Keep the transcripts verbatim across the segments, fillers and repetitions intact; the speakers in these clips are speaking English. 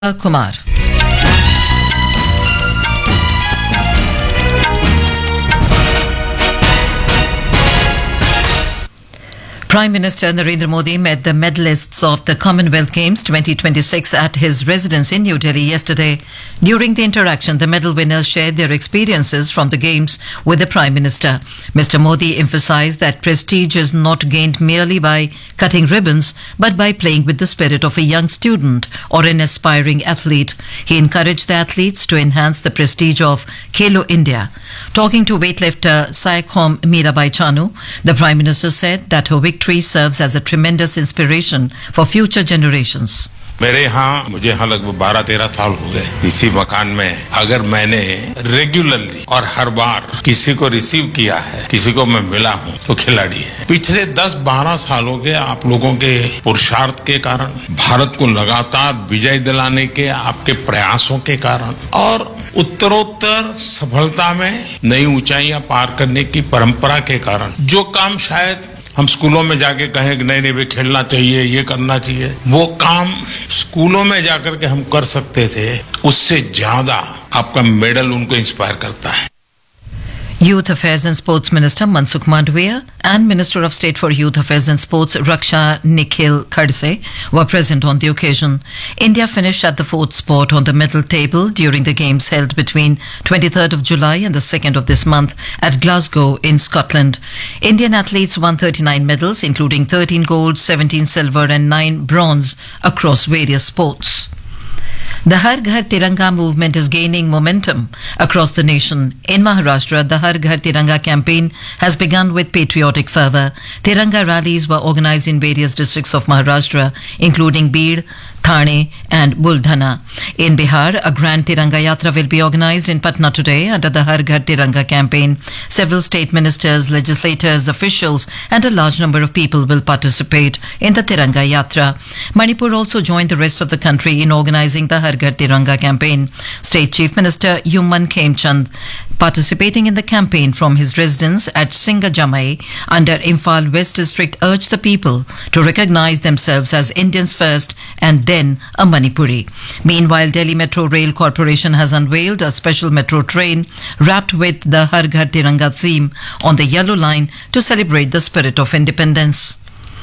Kumar. Prime Minister Narendra Modi met the medalists of the Commonwealth Games twenty twenty-six at his residence in New Delhi yesterday. During the interaction, the medal winners shared their experiences from the Games with the Prime Minister. Mister Modi emphasized that prestige is not gained merely by cutting ribbons, but by playing with the spirit of a young student or an aspiring athlete. He encouraged the athletes to enhance the prestige of Khelo India. Talking to weightlifter Saikhom Mirabai Chanu, the Prime Minister said that her victory serves as a tremendous inspiration for future generations. मेरे यहाँ मुझे यहाँ लगभग बारह तेरह साल हो गए इसी मकान में. अगर मैंने रेगुलरली और हर बार किसी को रिसीव किया है, किसी को मैं मिला हूँ, तो खिलाड़ी है. पिछले दस बारह सालों के आप लोगों के पुरुषार्थ के कारण, भारत को लगातार विजय दिलाने के आपके प्रयासों के कारण और उत्तरोत्तर सफलता में नई ऊंचाइयां पार करने की परंपरा के कारण, जो काम शायद हम स्कूलों में जाके कहें कि नहीं नहीं भाई खेलना चाहिए, ये करना चाहिए, वो काम स्कूलों में जाकर के हम कर सकते थे, उससे ज्यादा आपका मेडल उनको इंस्पायर करता है. Youth Affairs and Sports Minister Mansukh Mandavia and Minister of State for Youth Affairs and Sports Raksha Nikhil Khadse were present on the occasion. India finished at the fourth spot on the medal table during the games held between twenty-third of July and the second of this month at Glasgow in Scotland. Indian athletes won thirty-nine medals, including thirteen gold, seventeen silver and nine bronze across various sports. The Har Ghar Tiranga movement is gaining momentum across the nation. In Maharashtra, the Har Ghar Tiranga campaign has begun with patriotic fervour. Tiranga rallies were organised in various districts of Maharashtra, including Beed, Thane and Buldhana. In Bihar, a grand Tiranga Yatra will be organised in Patna today under the Har Ghar Tiranga campaign. Several state ministers, legislators, officials and a large number of people will participate in the Tiranga Yatra. Manipur also joined the rest of the country in organising the Har Ghar Tiranga campaign. State Chief Minister Yuman Khemchand, participating in the campaign from his residence at Singajamai under Imphal West District, urged the people to recognise themselves as Indians first and then a Manipuri. Meanwhile, Delhi Metro Rail Corporation has unveiled a special metro train wrapped with the Har Ghar Tiranga theme on the yellow line to celebrate the spirit of independence.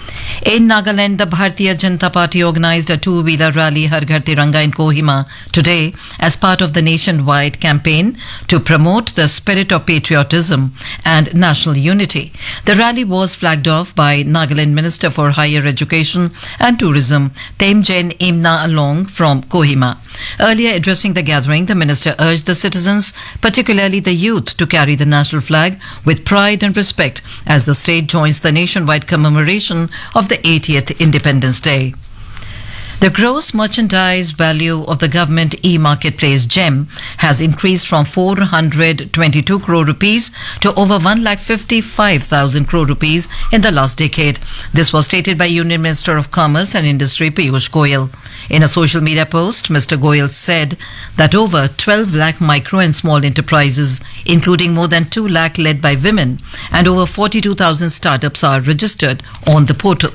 In Nagaland, the Bharatiya Janata Party organised a two-wheeler rally Har Ghar Tiranga in Kohima today as part of the nationwide campaign to promote the spirit of patriotism and national unity. The rally was flagged off by Nagaland Minister for Higher Education and Tourism, Temjen Imna Along from Kohima. Earlier addressing the gathering, the minister urged the citizens, particularly the youth, to carry the national flag with pride and respect as the state joins the nationwide commemoration of the eightieth Independence Day. The gross merchandise value of the government e-marketplace GEM has increased from four hundred twenty-two crore rupees to over one lakh fifty-five thousand crore rupees in the last decade. This was stated by Union Minister of Commerce and Industry Piyush Goyal. In a social media post, Mister Goyal said that over twelve lakh micro and small enterprises, including more than two lakh led by women, and over forty-two thousand startups are registered on the portal.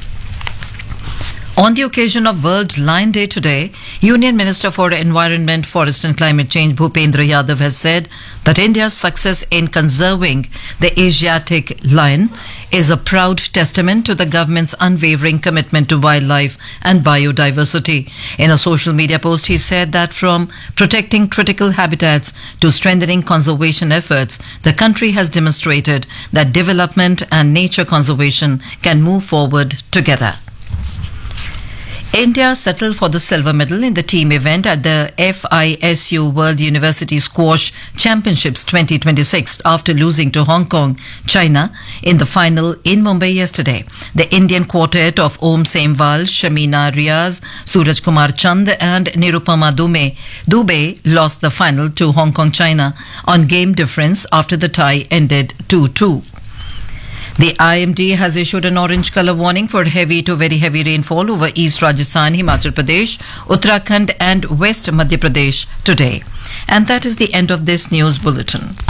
On the occasion of World Lion Day today, Union Minister for Environment, Forest and Climate Change Bhupendra Yadav has said that India's success in conserving the Asiatic lion is a proud testament to the government's unwavering commitment to wildlife and biodiversity. In a social media post, he said that from protecting critical habitats to strengthening conservation efforts, the country has demonstrated that development and nature conservation can move forward together. India settled for the silver medal in the team event at the F I S U World University Squash Championships twenty twenty-six after losing to Hong Kong, China in the final in Mumbai yesterday. The Indian quartet of Om Semwal, Shamina Riaz, Suraj Kumar Chand and Nirupama Dubey, Dubey lost the final to Hong Kong, China on game difference after the tie ended two two. The I M D has issued an orange colour warning for heavy to very heavy rainfall over East Rajasthan, Himachal Pradesh, Uttarakhand and West Madhya Pradesh today. And that is the end of this news bulletin.